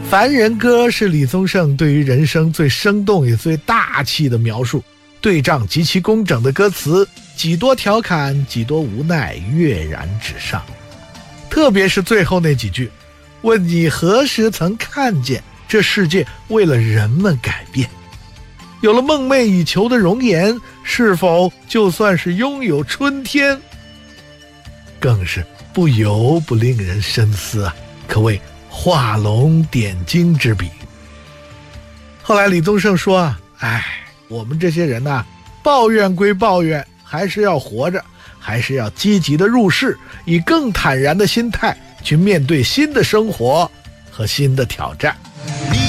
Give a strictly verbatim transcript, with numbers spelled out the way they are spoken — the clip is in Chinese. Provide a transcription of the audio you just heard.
凡人歌是李宗盛对于人生最生动也最大气的描述，对仗极其工整的歌词，几多调侃，几多无奈，跃然纸上。特别是最后那几句，问你何时曾看见这世界为了人们改变，有了梦寐以求的容颜，是否就算是拥有春天？更是不由不令人深思啊，可谓画龙点睛之笔。后来李宗盛说啊，哎，我们这些人呐、啊，抱怨归抱怨，还是要活着，还是要积极的入世，以更坦然的心态去面对新的生活和新的挑战。你